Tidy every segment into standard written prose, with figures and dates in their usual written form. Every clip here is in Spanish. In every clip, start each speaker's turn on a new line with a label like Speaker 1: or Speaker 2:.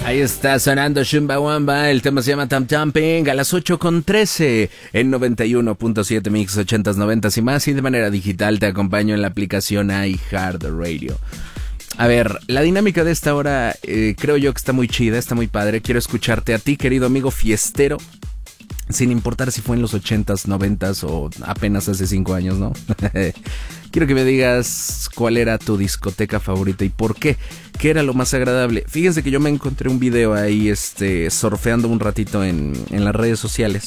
Speaker 1: Ahí está sonando Chumbawamba, el tema se llama Tam Tamping, a las 8:13 en 91.7 Mix 80s, 90s y más, y de manera digital te acompaño en la aplicación iHeartRadio. A ver, la dinámica de esta hora creo yo que está muy chida, está muy padre. Quiero escucharte a ti, querido amigo fiestero, sin importar si fue en los 80s, 90s o apenas hace 5 años, ¿no? Quiero que me digas cuál era tu discoteca favorita y por qué. ¿Qué era lo más agradable? Fíjense que yo me encontré un video ahí, surfeando un ratito en las redes sociales,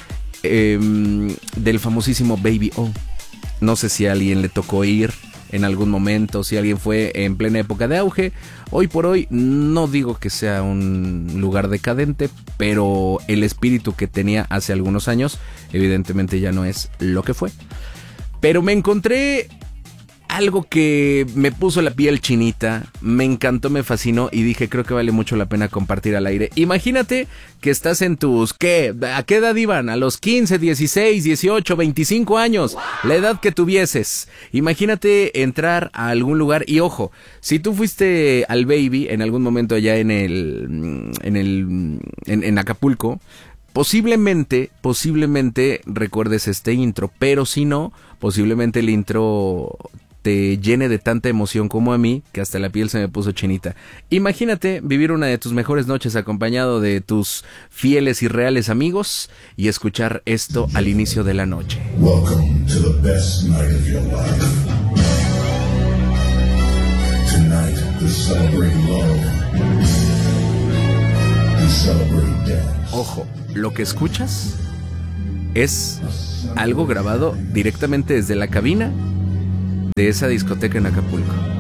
Speaker 1: del famosísimo Baby O. No sé si a alguien le tocó ir en algún momento, si alguien fue en plena época de auge. Hoy por hoy no digo que sea un lugar decadente, pero el espíritu que tenía hace algunos años evidentemente ya no es lo que fue. Pero me encontré algo que me puso la piel chinita, me encantó, me fascinó y dije, creo que vale mucho la pena compartir al aire. Imagínate que estás en tus, ¿a qué edad iban? A los 15, 16, 18, 25 años, la edad que tuvieses. Imagínate entrar a algún lugar y ojo, si tú fuiste al Baby en algún momento allá en Acapulco, posiblemente recuerdes este intro, pero si no, posiblemente el intro te llene de tanta emoción como a mí, que hasta la piel se me puso chinita. Imagínate vivir una de tus mejores noches acompañado de tus fieles y reales amigos y escuchar esto al inicio de la noche.
Speaker 2: Welcome to the best night of your life. Tonight we celebrate love. We celebrate dance.
Speaker 1: Ojo, lo que escuchas es algo grabado directamente desde la cabina de esa discoteca en Acapulco.